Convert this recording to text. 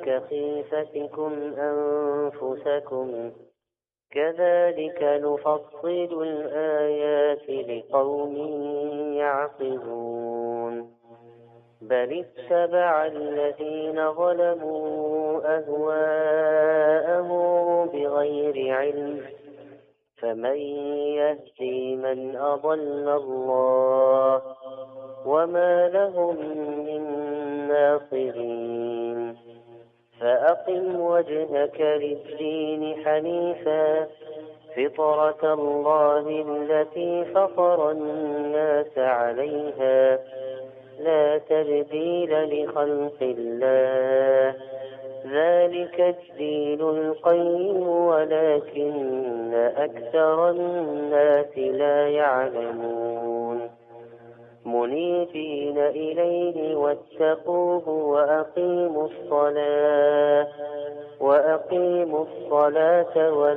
كخيفتكم أنفسكم كذلك نفصل الآيات لقوم يعقلون بل اتبع الذين ظلموا أهواءهم بغير علم فمن يهدي من أضل الله وما لهم من ناصرين فأقم وجهك للدين حنيفا فطرة الله التي فطر الناس عليها لا تبديل لخلق الله ذلك الدين القيم ولكن أكثر الناس لا يعلمون منيبين إليه واتقوه وأقيموا الصلاة